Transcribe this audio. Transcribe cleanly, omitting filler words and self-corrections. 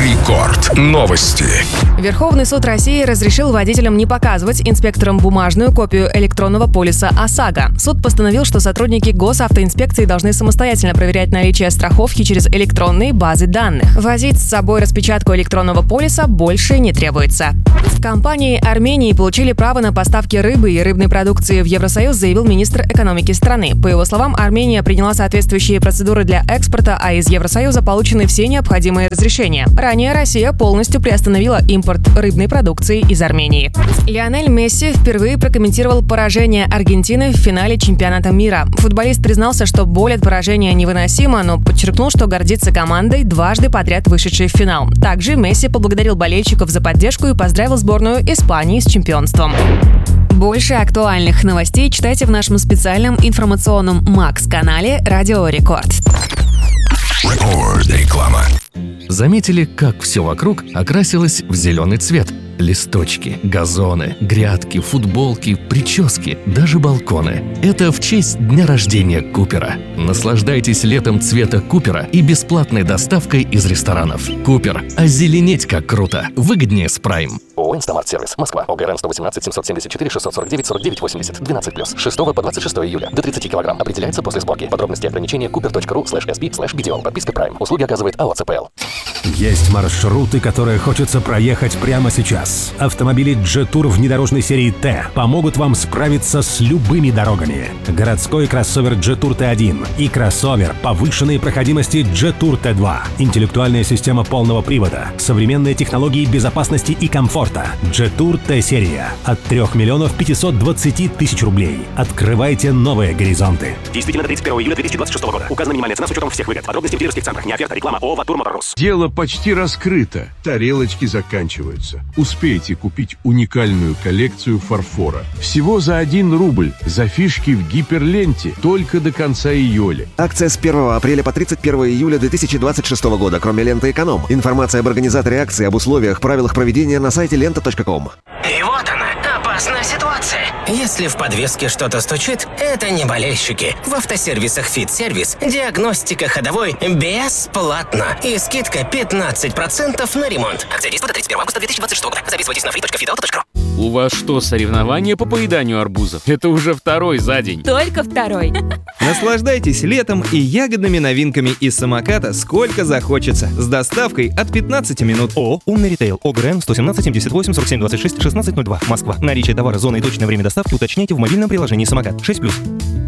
Рекорд. Новости. Верховный суд России разрешил водителям не показывать инспекторам бумажную копию электронного полиса ОСАГО. Суд постановил, что сотрудники госавтоинспекции должны самостоятельно проверять наличие страховки через электронные базы данных. Возить с собой распечатку электронного полиса больше не требуется. В компании Армении получили право на поставки рыбы и рыбной продукции в Евросоюз, заявил министр экономики страны. По его словам, Армения приняла соответствующие процедуры для экспорта, а из Евросоюза получены все необходимые разрешения. Ранее Россия полностью приостановила импорт рыбной продукции из Армении. Лионель Месси впервые прокомментировал поражение Аргентины в финале чемпионата мира. Футболист признался, что боль от поражения невыносима, но подчеркнул, что гордится командой, дважды подряд вышедшей в финал. Также Месси поблагодарил болельщиков за поддержку и поздравил сборную Испании с чемпионством. Больше актуальных новостей читайте в нашем специальном информационном Макс-канале «Радио Рекорд». Реклама. Заметили, как все вокруг окрасилось в зеленый цвет? Листочки, газоны, грядки, футболки, прически, даже балконы. Это в честь дня рождения Купера. Наслаждайтесь летом цвета Купера и бесплатной доставкой из ресторанов. Купер. Озеленеть как круто. Выгоднее с Prime. ООО «Инстамарт-сервис». Москва. ОГРН 118 774 649 49 80. 12+. 6 по 26 июля. До 30 килограмм. Определяется после сборки. Подробности и ограничения cooper.ru/sb/BTO. Подписка Prime. Услуги оказывает АО ЦПЛ. Есть маршруты, которые хочется проехать прямо сейчас. Автомобили Jetour внедорожной серии Т помогут вам справиться с любыми дорогами. Городской кроссовер Jetour T1 и кроссовер повышенной проходимости Jetour T2. Интеллектуальная система полного привода, современные технологии безопасности и комфорта. Jetour T-серия от 3 520 000 рублей. Открывайте новые горизонты. Действительно до 31 июля 2026 года. Указана минимальная цена с учетом всех выгод. Подробности в дилерских центрах. Не оферта, реклама. ООО «Ватур Моторус». Дело почти раскрыто. Тарелочки заканчиваются. Успейте купить уникальную коллекцию фарфора. Всего за 1 рубль. За фишки в гиперленте. Только до конца июля. Акция с 1 апреля по 31 июля 2026 года, кроме ленты «Эконом». Информация об организаторе акции, об условиях, правилах проведения на сайте lenta.com. И вот она, опасная ситуация. Если в подвеске что-то стучит, это не болельщики. В автосервисах «Фит-сервис» диагностика ходовой бесплатно. И скидка 15% на ремонт. Акция действует до 31 августа 2026 года. Записывайтесь на free.fitauto.ru. У вас что, соревнования по поеданию арбузов? Это уже второй за день. Только второй. Наслаждайтесь летом и ягодными новинками из самоката сколько захочется. С доставкой от 15 минут. ООО «Умный ритейл». ОГРН 117 78 47 26 16 02. Москва. Наличие товара, зоны и точное время доставки уточняйте в мобильном приложении «Самокат». 6+.